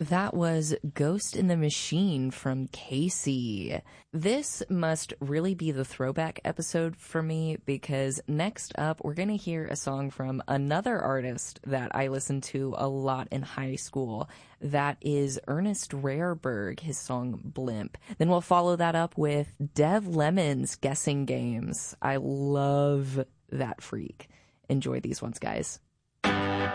That was Ghost in the Machine from Casey. This must really be the throwback episode for me because next up we're going to hear a song from another artist that I listened to a lot in high school. That is Ernest Rarberg, his song Blimp. Then we'll follow that up with Dev Lemon's Guessing Games. I love that freak. Enjoy these ones, guys.